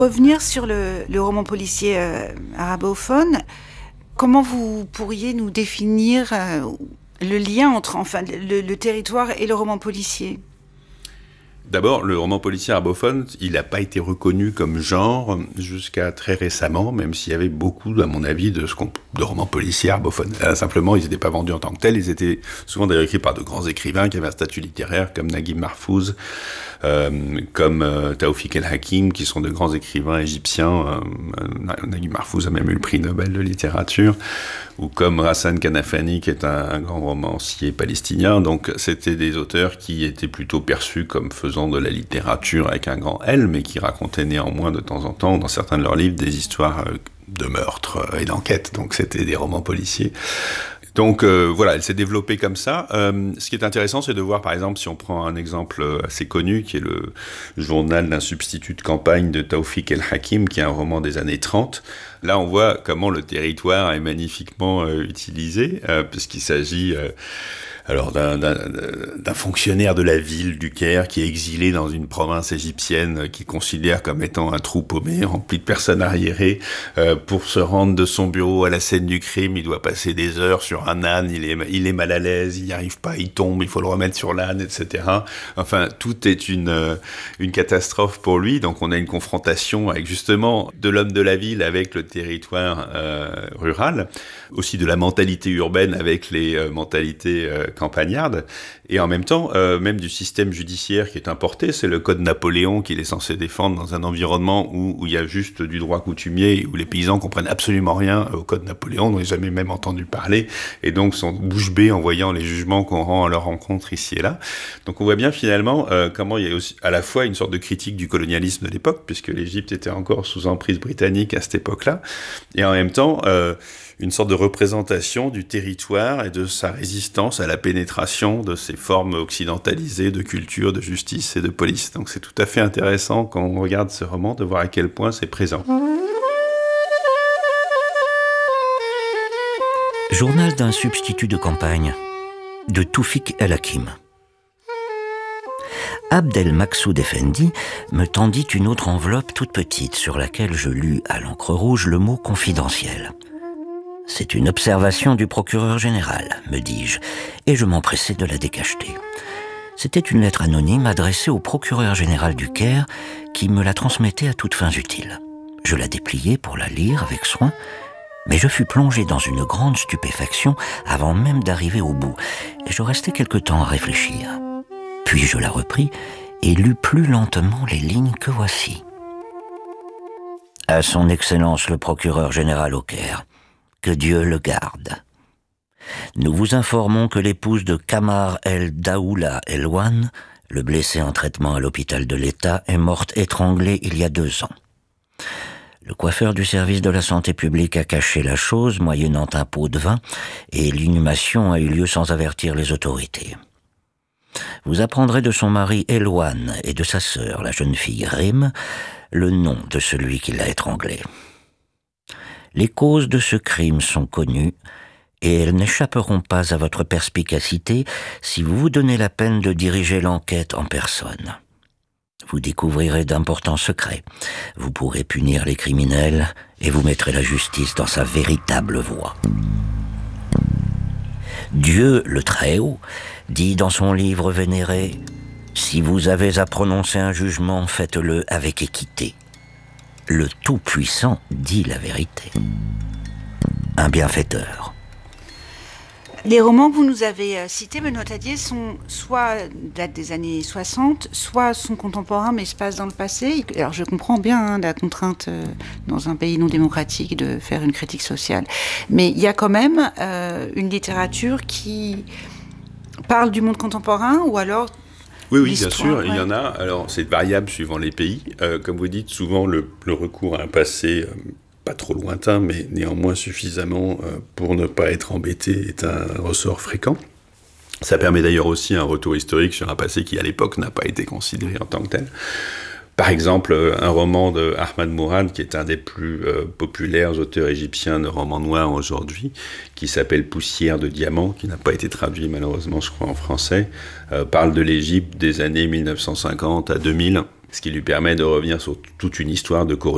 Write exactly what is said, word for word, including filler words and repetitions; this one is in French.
Revenir sur le, le roman policier euh, arabophone, comment vous pourriez nous définir euh, le lien entre enfin, le, le territoire et le roman policier ? D'abord, le roman policier arabophone, il n'a pas été reconnu comme genre jusqu'à très récemment, même s'il y avait beaucoup, à mon avis, de, ce qu'on, de romans policiers arabophones. Euh, simplement, ils n'étaient pas vendus en tant que tels, ils étaient souvent d'ailleurs écrits par de grands écrivains qui avaient un statut littéraire, comme Naguib Mahfouz, euh, comme euh, Taoufik El-Hakim, qui sont de grands écrivains égyptiens. Euh, Naguib Mahfouz a même eu le prix Nobel de littérature, ou comme Hassan Kanafani, qui est un, un grand romancier palestinien. Donc, c'était des auteurs qui étaient plutôt perçus comme faisant de la littérature avec un grand L, mais qui racontaient néanmoins de temps en temps, dans certains de leurs livres, des histoires de meurtres et d'enquêtes. Donc c'était des romans policiers. Donc euh, voilà, elle s'est développée comme ça. Euh, ce qui est intéressant, c'est de voir, par exemple, si on prend un exemple assez connu, qui est le journal d'un substitut de campagne de Taoufik El-Hakim, qui est un roman des années trente. Là, on voit comment le territoire est magnifiquement euh, utilisé, euh, puisqu'il s'agit... Euh, Alors, d'un, d'un, d'un fonctionnaire de la ville du Caire qui est exilé dans une province égyptienne qu'il considère comme étant un trou paumé, rempli de personnes arriérées. Euh, pour se rendre de son bureau à la scène du crime, il doit passer des heures sur un âne, il est, il est mal à l'aise, il n'y arrive pas, il tombe, il faut le remettre sur l'âne, et cetera. Enfin, tout est une, euh, une catastrophe pour lui. Donc, on a une confrontation avec justement de l'homme de la ville avec le territoire euh, rural, aussi de la mentalité urbaine avec les euh, mentalités euh, campagnarde, et en même temps, euh, même du système judiciaire qui est importé. C'est le code Napoléon qu'il est censé défendre dans un environnement où, où il y a juste du droit coutumier, où les paysans comprennent absolument rien au code Napoléon, n'ont jamais même entendu parler, et donc sont bouche bée en voyant les jugements qu'on rend à leur rencontre ici et là. Donc on voit bien finalement euh, comment il y a aussi à la fois une sorte de critique du colonialisme de l'époque, puisque l'Égypte était encore sous emprise britannique à cette époque-là, et en même temps euh, une sorte de représentation du territoire et de sa résistance à la pénétration de ces formes occidentalisées de culture, de justice et de police. Donc c'est tout à fait intéressant quand on regarde ce roman de voir à quel point c'est présent. Journal d'un substitut de campagne de Taoufik El-Hakim. Abdel Maksoud Effendi me tendit une autre enveloppe toute petite sur laquelle je lus à l'encre rouge le mot « confidentiel ». C'est une observation du procureur général, me dis-je, et je m'empressai de la décacheter. C'était une lettre anonyme adressée au procureur général du Caire qui me la transmettait à toutes fins utiles. Je la dépliai pour la lire avec soin, mais je fus plongé dans une grande stupéfaction avant même d'arriver au bout, et je restai quelque temps à réfléchir. Puis je la repris et lus plus lentement les lignes que voici. À son Excellence le procureur général au Caire, que Dieu le garde. Nous vous informons que l'épouse de Kamar el-Daoula El-Wan, le blessé en traitement à l'hôpital de l'État, est morte étranglée il y a deux ans. Le coiffeur du service de la santé publique a caché la chose, moyennant un pot de vin, et l'inhumation a eu lieu sans avertir les autorités. Vous apprendrez de son mari Elwan et de sa sœur, la jeune fille Rim, le nom de celui qui l'a étranglée. Les causes de ce crime sont connues et elles n'échapperont pas à votre perspicacité si vous vous donnez la peine de diriger l'enquête en personne. Vous découvrirez d'importants secrets, vous pourrez punir les criminels et vous mettrez la justice dans sa véritable voie. Dieu, le Très-Haut, dit dans son livre vénéré « Si vous avez à prononcer un jugement, faites-le avec équité. » Le Tout-Puissant dit la vérité. Un bienfaiteur. Les romans que vous nous avez cités, Benoît Tadier, sont soit datent des années soixante, soit sont contemporains mais se passent dans le passé. Alors je comprends bien hein, la contrainte euh, dans un pays non démocratique de faire une critique sociale. Mais il y a quand même euh, une littérature qui parle du monde contemporain ou alors... Oui, oui, bien sûr, ouais. Il y en a. Alors, c'est variable suivant les pays. Euh, comme vous dites, souvent, le, le recours à un passé euh, pas trop lointain, mais néanmoins suffisamment euh, pour ne pas être embêté est un ressort fréquent. Ça permet d'ailleurs aussi un retour historique sur un passé qui, à l'époque, n'a pas été considéré en tant que tel. Par exemple, un roman de Ahmad Mourad, qui est un des plus euh, populaires auteurs égyptiens de romans noirs aujourd'hui, qui s'appelle Poussière de diamant, qui n'a pas été traduit malheureusement, je crois, en français, euh, parle de l'Égypte des années mille neuf cent cinquante à deux mille, ce qui lui permet de revenir sur toute une histoire de corruption